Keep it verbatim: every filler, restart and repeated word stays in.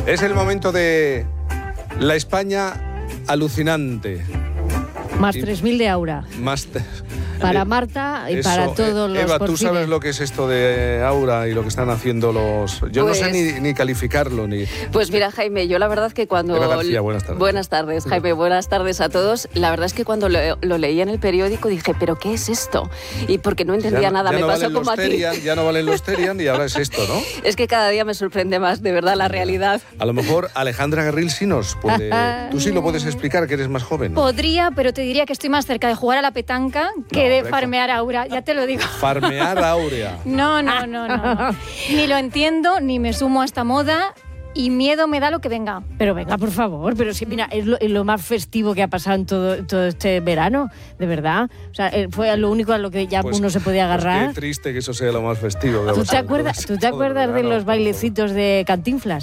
Es el momento de la España alucinante. Más tres mil de Aura. Más te... Para eh, Marta y eso, para todos eh, los Eva, por ¿tú fines. sabes lo que es esto de Aura y lo que están haciendo los...? Yo Pues, no sé ni, ni calificarlo, ni... Pues mira, Jaime, yo la verdad que cuando... Eva García, buenas tardes. Buenas tardes, Jaime, buenas tardes a todos. La verdad es que cuando lo, lo leí en el periódico dije, ¿pero qué es esto? Y porque no entendía ya, nada, ya me no pasó valen como los a ti. Terian, ya no valen los Terian y ahora es esto, ¿no? Es que cada día me sorprende más, de verdad, la realidad. A lo mejor Alejandra Guerril sí nos puede... Tú sí lo puedes explicar, que eres más joven. Podría, pero te diría que estoy más cerca de jugar a la petanca que No, de hombre, farmear a Aura, ya te lo digo. Farmear a Aurea. No, no, no, no, no. Ni lo entiendo, ni me sumo a esta moda y miedo me da lo que venga. Pero venga, por favor, pero si mira, es lo, es lo más festivo que ha pasado en todo, todo este verano, de verdad. O sea, eh, fue lo único a lo que ya Pues- uno se podía agarrar. Pues qué triste que eso sea lo más festivo. que ha ¿Tú te pasado acuerdas, todo ¿tú te el acuerdas de verano, los por favor. bailecitos de Cantinflas?